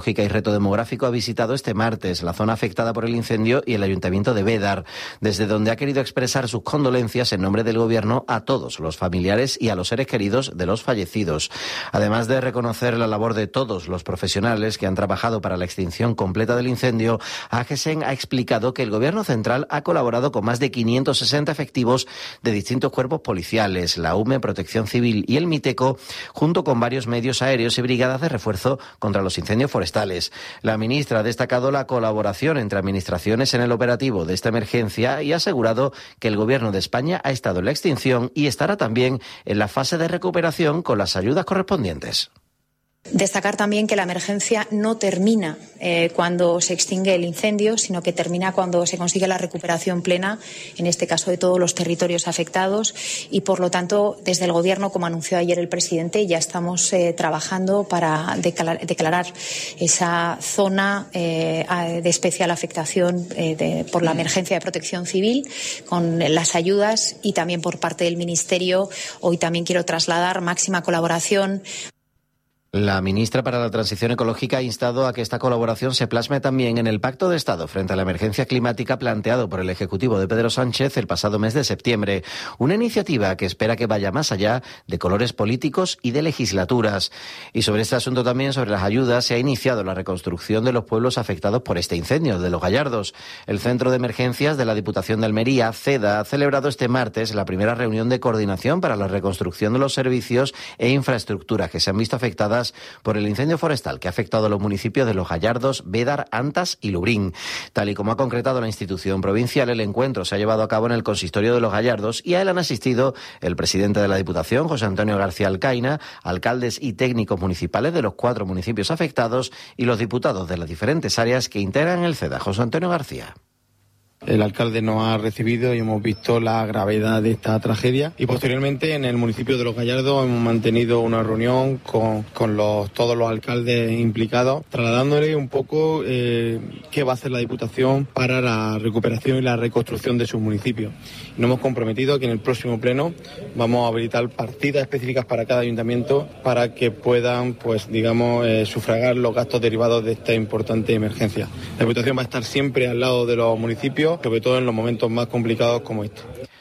Ecológica y Reto Demográfico ha visitado este martes la zona afectada por el incendio y el Ayuntamiento de Bédar, desde donde ha querido expresar sus condolencias en nombre del Gobierno a todos los familiares y a los seres queridos de los fallecidos. Además de reconocer la labor de todos los profesionales que han trabajado para la extinción completa del incendio, AGESEN ha explicado que el Gobierno central ha colaborado con más de 560 efectivos de distintos cuerpos policiales, la UME, Protección Civil y el MITECO, junto con varios medios aéreos y brigadas de refuerzo contra los incendios forestales. La ministra ha destacado la colaboración entre administraciones en el operativo de esta emergencia y ha asegurado que el Gobierno de España ha estado en la extinción y estará también en la fase de recuperación con las ayudas correspondientes. Destacar también que la emergencia no termina cuando se extingue el incendio, sino que termina cuando se consigue la recuperación plena, en este caso de todos los territorios afectados, y por lo tanto, desde el Gobierno, como anunció ayer el presidente, ya estamos trabajando para declarar esa zona de especial afectación por la emergencia de protección civil, con las ayudas, y también por parte del Ministerio. Hoy también quiero trasladar máxima colaboración. La ministra para la Transición Ecológica ha instado a que esta colaboración se plasme también en el Pacto de Estado frente a la emergencia climática planteado por el Ejecutivo de Pedro Sánchez el pasado mes de septiembre. Una iniciativa que espera que vaya más allá de colores políticos y de legislaturas. Y sobre este asunto también, sobre las ayudas, se ha iniciado la reconstrucción de los pueblos afectados por este incendio de Los Gallardos. El Centro de Emergencias de la Diputación de Almería, CEDA, ha celebrado este martes la primera reunión de coordinación para la reconstrucción de los servicios e infraestructuras que se han visto afectadas por el incendio forestal que ha afectado a los municipios de Los Gallardos, Bédar, Antas y Lubrín. Tal y como ha concretado la institución provincial, el encuentro se ha llevado a cabo en el consistorio de Los Gallardos y a él han asistido el presidente de la Diputación, José Antonio García Alcaina, alcaldes y técnicos municipales de los 4 municipios afectados y los diputados de las diferentes áreas que integran el CEDA. José Antonio García. El alcalde nos ha recibido y hemos visto la gravedad de esta tragedia. Y posteriormente en el municipio de Los Gallardos hemos mantenido una reunión con todos los alcaldes implicados, trasladándole un poco qué va a hacer la Diputación para la recuperación y la reconstrucción de sus municipios. Y nos hemos comprometido que en el próximo pleno vamos a habilitar partidas específicas para cada ayuntamiento para que puedan, sufragar los gastos derivados de esta importante emergencia. La Diputación va a estar siempre al lado de los municipios, sobre todo en los momentos más complicados como este.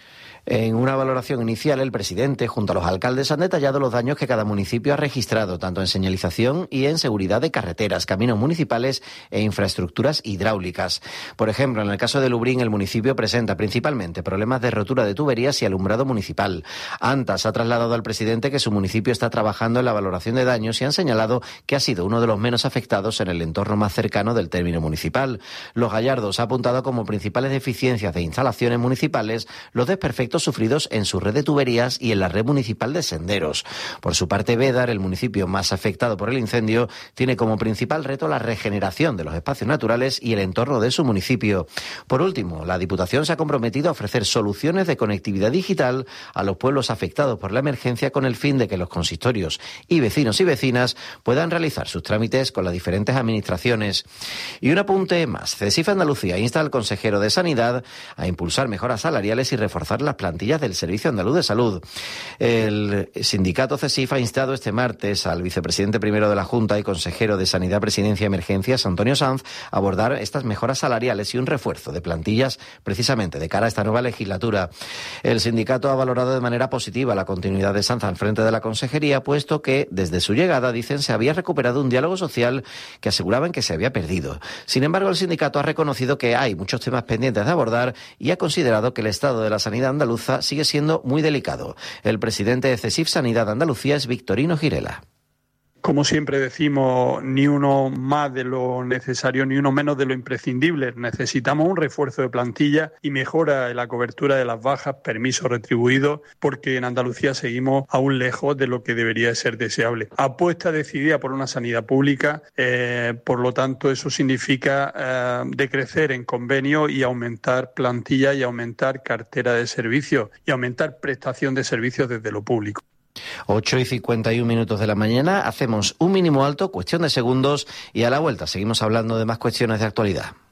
En una valoración inicial, el presidente, junto a los alcaldes, han detallado los daños que cada municipio ha registrado, tanto en señalización y en seguridad de carreteras, caminos municipales e infraestructuras hidráulicas. Por ejemplo, en el caso de Lubrín, el municipio presenta principalmente problemas de rotura de tuberías y alumbrado municipal. Antas ha trasladado al presidente que su municipio está trabajando en la valoración de daños y han señalado que ha sido uno de los menos afectados en el entorno más cercano del término municipal. Los Gallardos ha apuntado como principales deficiencias de instalaciones municipales los desperfectos sufridos en su red de tuberías y en la red municipal de senderos. Por su parte, Bédar, el municipio más afectado por el incendio, tiene como principal reto la regeneración de los espacios naturales y el entorno de su municipio. Por último, la Diputación se ha comprometido a ofrecer soluciones de conectividad digital a los pueblos afectados por la emergencia con el fin de que los consistorios y vecinos y vecinas puedan realizar sus trámites con las diferentes administraciones. Y un apunte más. CESIF Andalucía insta al consejero de Sanidad a impulsar mejoras salariales y reforzar las plantillas del Servicio Andaluz de Salud. El sindicato CESIF ha instado este martes al vicepresidente primero de la Junta y consejero de Sanidad, Presidencia y Emergencias, Antonio Sanz, a abordar estas mejoras salariales y un refuerzo de plantillas precisamente de cara a esta nueva legislatura. El sindicato ha valorado de manera positiva la continuidad de Sanz al frente de la consejería, puesto que desde su llegada, dicen, se había recuperado un diálogo social que aseguraban que se había perdido. Sin embargo, el sindicato ha reconocido que hay muchos temas pendientes de abordar y ha considerado que el estado de la sanidad andaluza sigue siendo muy delicado. El presidente de CESIF Sanidad Andalucía es Victorino Girela. Como siempre decimos, ni uno más de lo necesario ni uno menos de lo imprescindible. Necesitamos un refuerzo de plantilla y mejora en la cobertura de las bajas, permisos retribuidos, porque en Andalucía seguimos aún lejos de lo que debería ser deseable. Apuesta decidida por una sanidad pública, por lo tanto eso significa decrecer en convenio y aumentar plantilla y aumentar cartera de servicios y aumentar prestación de servicios desde lo público. 8:51 de la mañana, hacemos un mínimo alto, cuestión de segundos, y a la vuelta seguimos hablando de más cuestiones de actualidad.